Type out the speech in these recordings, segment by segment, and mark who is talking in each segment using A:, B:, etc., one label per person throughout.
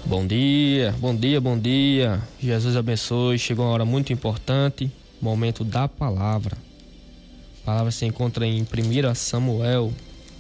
A: Bom dia, bom dia, bom dia. Jesus abençoe. Chegou uma hora muito importante, momento da palavra. A palavra se encontra em 1 Samuel.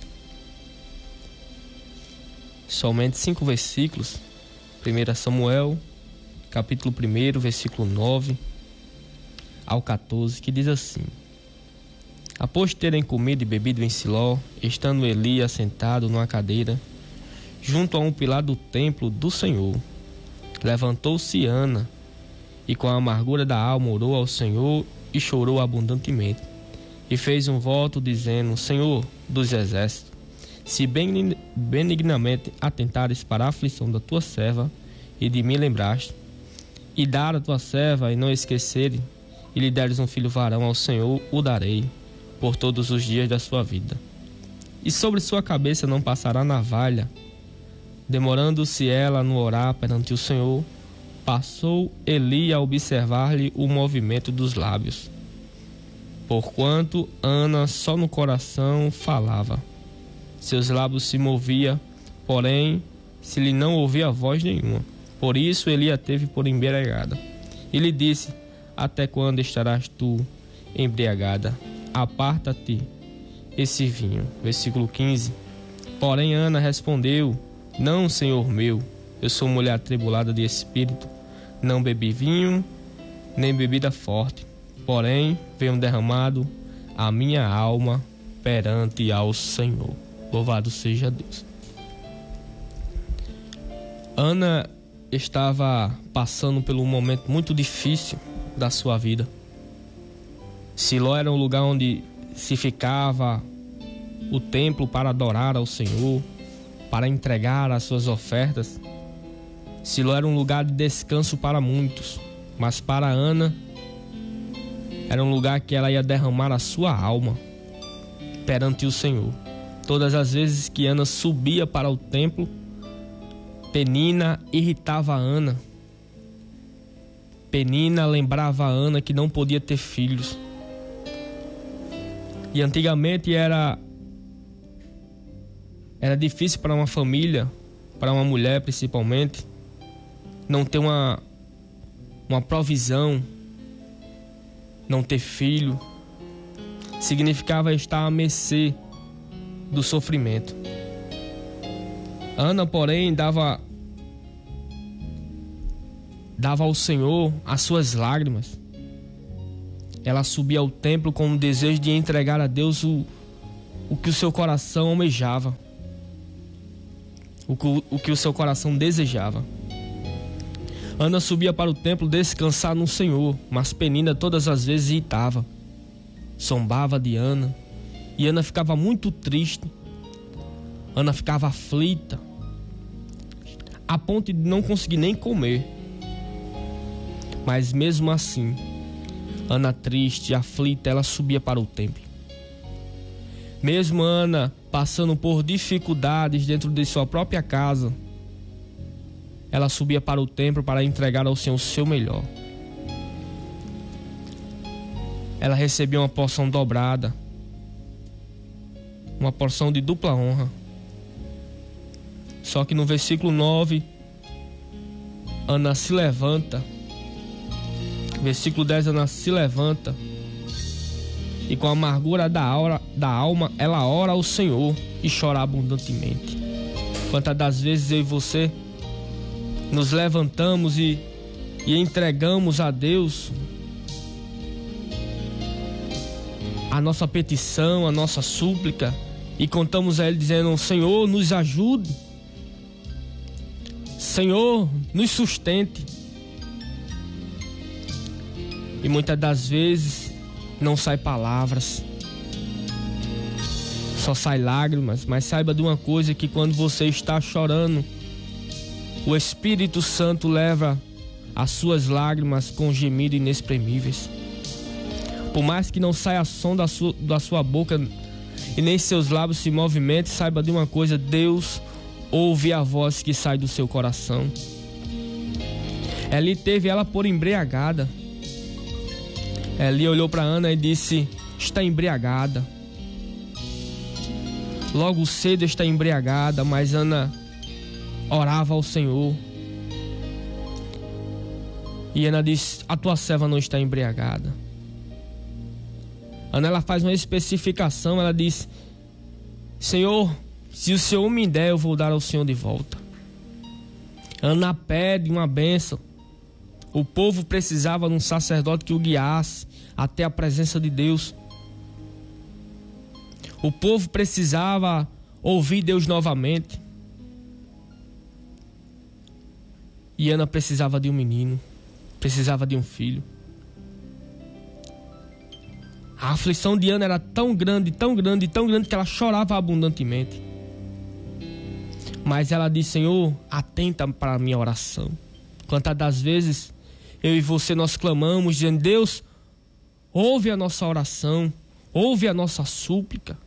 A: Somente 5 versículos. 1 Samuel, capítulo 1, versículo 9 ao 14, que diz assim: Após terem comido e bebido em Siló, estando Eli assentado numa cadeira, junto a um pilar do templo do Senhor, levantou-se Ana, e com a amargura da alma orou ao Senhor e chorou abundantemente. E fez um voto dizendo: Senhor dos exércitos, se benignamente atentares para a aflição da tua serva e de mim lembraste, e dar a tua serva e não esqueceres, e lhe deres um filho varão, ao Senhor o darei por todos os dias da sua vida. E sobre sua cabeça não passará navalha. Demorando-se ela no orar perante o Senhor, passou Eli a observar-lhe o movimento dos lábios. Porquanto Ana só no coração falava, seus lábios se moviam, porém se lhe não ouvia voz nenhuma. Por isso Eli a teve por embriagada. E lhe disse: Até quando estarás tu embriagada? Aparta-te esse vinho. Versículo 15. Porém Ana respondeu: Não, Senhor meu, eu sou mulher atribulada de espírito, não bebi vinho, nem bebida forte, porém venho derramado a minha alma perante ao Senhor. Louvado seja Deus. Ana estava passando por um momento muito difícil da sua vida. Siló era um lugar onde se ficava o templo para adorar ao Senhor, para entregar as suas ofertas. Siló era um lugar de descanso para muitos, mas para Ana era um lugar que ela ia derramar a sua alma perante o Senhor. Todas as vezes que Ana subia para o templo, Penina irritava Ana. Penina lembrava a Ana que não podia ter filhos. E antigamente era difícil para uma família, para uma mulher principalmente, não ter uma provisão, não ter filho. Significava estar à mercê do sofrimento. Ana, porém, dava ao Senhor as suas lágrimas. Ela subia ao templo com o desejo de entregar a Deus o que o seu coração almejava, o que o seu coração desejava. Ana subia para o templo descansar no Senhor, mas Penina todas as vezes irritava, zombava de Ana, e Ana ficava muito triste. Ana ficava aflita, a ponto de não conseguir nem comer. Mas mesmo assim, Ana triste, aflita, ela subia para o templo. Mesmo Ana passando por dificuldades dentro de sua própria casa, ela subia para o templo para entregar ao Senhor o seu melhor. Ela recebia uma porção dobrada, uma porção de dupla honra. Só que no versículo 9, Ana se levanta. Versículo 10, Ana se levanta e com a amargura da alma ela ora ao Senhor e chora abundantemente. Quantas das vezes eu e você nos levantamos e entregamos a Deus a nossa petição, a nossa súplica, e contamos a Ele dizendo: Senhor, nos ajude, Senhor, nos sustente. E muitas das vezes não sai palavras, só sai lágrimas. Mas saiba de uma coisa, que quando você está chorando, o Espírito Santo leva as suas lágrimas com gemidos inexprimíveis. Por mais que não saia som da sua boca e nem seus lábios se movimentem, saiba de uma coisa: Deus ouve a voz que sai do seu coração. Eli teve ela por embriagada. Eli olhou para Ana e disse: está embriagada. Logo cedo está embriagada, mas Ana orava ao Senhor, E Ana diz: a tua serva não está embriagada. Ana, ela faz uma especificação. Ela diz: Senhor, se o Senhor me der, eu vou dar ao Senhor de volta. Ana pede uma bênção. O povo precisava de um sacerdote que o guiasse até a presença de Deus. O povo precisava ouvir Deus novamente. E Ana precisava de um menino, precisava de um filho. A aflição de Ana era tão grande, tão grande, tão grande, que ela chorava abundantemente. Mas ela disse: Senhor, atenta para a minha oração. Quantas das vezes eu e você nós clamamos, dizendo: Deus, ouve a nossa oração, ouve a nossa súplica.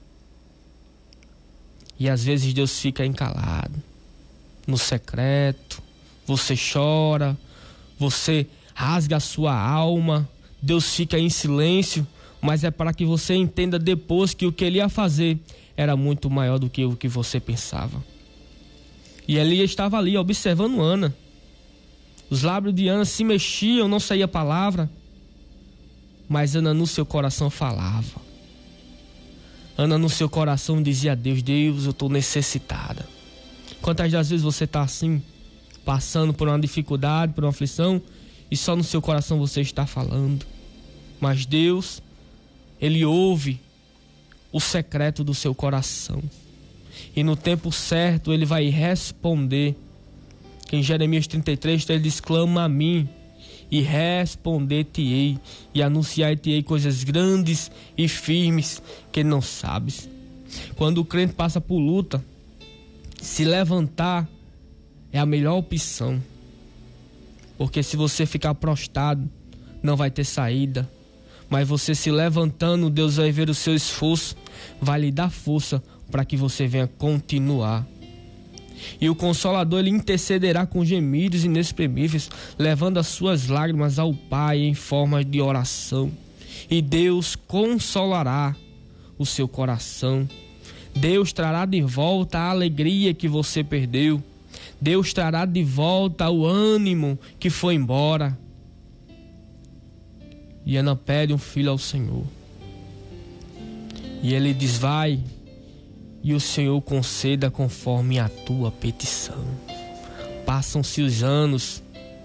A: E às vezes Deus fica encalado, no secreto. Você chora, você rasga a sua alma, Deus fica em silêncio, mas é para que você entenda depois que o que Ele ia fazer era muito maior do que o que você pensava. E Eli estava ali observando Ana. Os lábios de Ana se mexiam, não saía palavra, mas Ana no seu coração falava. Ana no seu coração dizia a Deus: Deus, eu estou necessitada. Quantas das vezes você está assim, passando por uma dificuldade, por uma aflição, e só no seu coração você está falando? Mas Deus, Ele ouve o secreto do seu coração, e no tempo certo Ele vai responder. Em Jeremias 33 Ele diz: clama a mim e responder-te-ei, e anunciar-te-ei coisas grandes e firmes que não sabes. Quando o crente passa por luta, se levantar é a melhor opção, porque se você ficar prostrado, não vai ter saída. Mas você se levantando, Deus vai ver o seu esforço, vai lhe dar força para que você venha continuar. E o Consolador, Ele intercederá com gemidos inexprimíveis, levando as suas lágrimas ao Pai em forma de oração. E Deus consolará o seu coração. Deus trará de volta a alegria que você perdeu. Deus trará de volta o ânimo que foi embora. E Ana pede um filho ao Senhor. E Ele diz: vai, e o Senhor conceda conforme a tua petição. Passam-se os anos.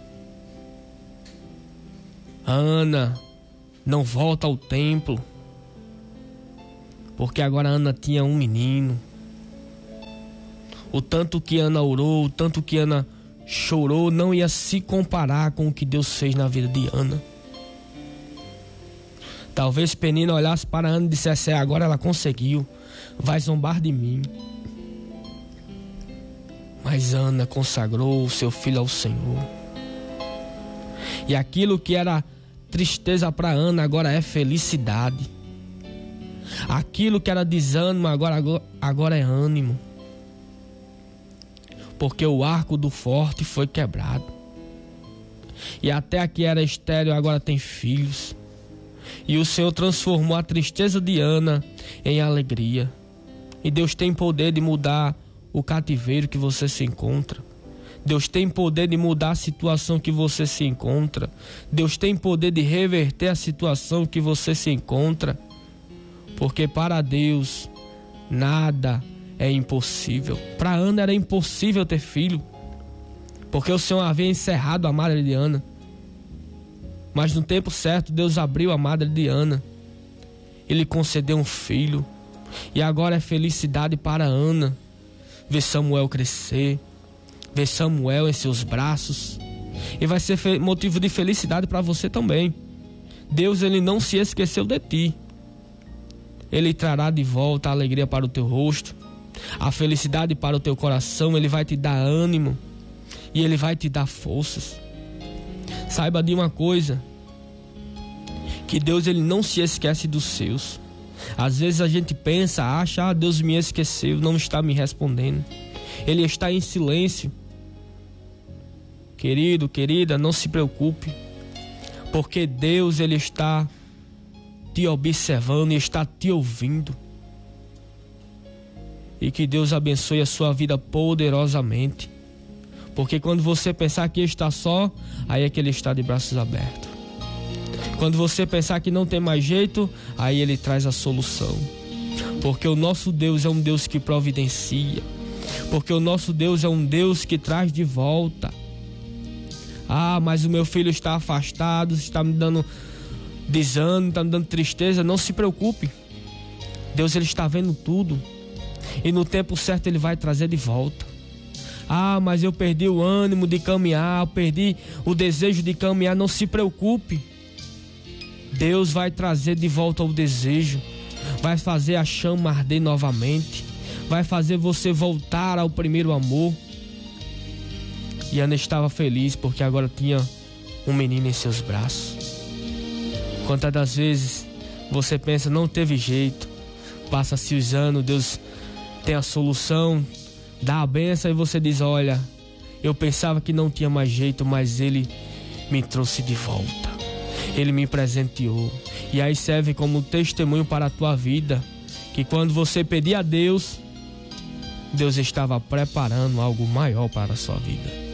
A: Ana não volta ao templo, porque agora Ana tinha um menino. O tanto que Ana orou, o tanto que Ana chorou, não ia se comparar com o que Deus fez na vida de Ana. Talvez Penina olhasse para Ana e dissesse: agora ela conseguiu, vai zombar de mim. Mas Ana consagrou o seu filho ao Senhor. E aquilo que era tristeza para Ana agora é felicidade. Aquilo que era desânimo agora é ânimo. Porque o arco do forte foi quebrado. E até aqui era estéril, agora tem filhos. E o Senhor transformou a tristeza de Ana em alegria. E Deus tem poder de mudar o cativeiro que você se encontra. Deus tem poder de mudar a situação que você se encontra. Deus tem poder de reverter a situação que você se encontra. Porque para Deus nada é impossível. Para Ana era impossível ter filho, porque o Senhor havia encerrado a madre de Ana. Mas no tempo certo Deus abriu a madre de Ana. Ele concedeu um filho. E agora é felicidade para Ana ver Samuel crescer, ver Samuel em seus braços. E vai ser motivo de felicidade para você também. Deus, Ele não se esqueceu de ti. Ele trará de volta a alegria para o teu rosto, a felicidade para o teu coração. Ele vai te dar ânimo e Ele vai te dar forças. Saiba de uma coisa, que Deus, Ele não se esquece dos seus. Às vezes a gente pensa, acha: Deus me esqueceu, não está me respondendo. Ele está em silêncio. Querido, querida, não se preocupe, porque Deus, Ele está te observando e está te ouvindo. E que Deus abençoe a sua vida poderosamente, Porque quando você pensar que está só, aí é que Ele está de braços abertos. Quando você pensar que não tem mais jeito, aí Ele traz a solução. Porque o nosso Deus é um Deus que providencia. Porque o nosso Deus é um Deus que traz de volta. Ah, mas o meu filho está afastado, está me dando desânimo, está me dando tristeza. Não se preocupe. Deus, Ele está vendo tudo. E no tempo certo Ele vai trazer de volta. Ah, mas eu perdi o ânimo de caminhar, eu perdi o desejo de caminhar. Não se preocupe. Deus vai trazer de volta o desejo. Vai fazer a chama arder novamente. Vai fazer você voltar ao primeiro amor. E Ana estava feliz porque agora tinha um menino em seus braços. Quantas das vezes você pensa, não teve jeito, passa-se os anos, Deus tem a solução, dá a bênção e você diz, olha, eu pensava que não tinha mais jeito, mas Ele me trouxe de volta. Ele me presenteou. E aí serve como testemunho para a tua vida, que quando você pedir a Deus, Deus estava preparando algo maior para a sua vida.